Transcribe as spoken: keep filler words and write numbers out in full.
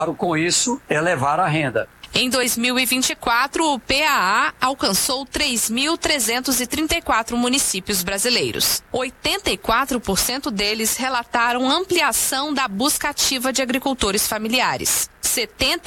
Com isso, elevar a renda. Em dois mil e vinte e quatro, o P A A alcançou três mil trezentos e trinta e quatro municípios brasileiros. oitenta e quatro por cento deles relataram ampliação da busca ativa de agricultores familiares. setenta